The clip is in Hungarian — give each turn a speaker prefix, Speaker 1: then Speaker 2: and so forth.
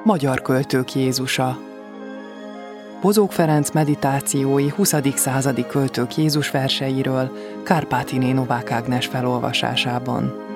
Speaker 1: Magyar költők Jézusa. Bozók Ferenc meditációi 20. századi költők Jézus verseiről Kárpátiné Novák Ágnes felolvasásában.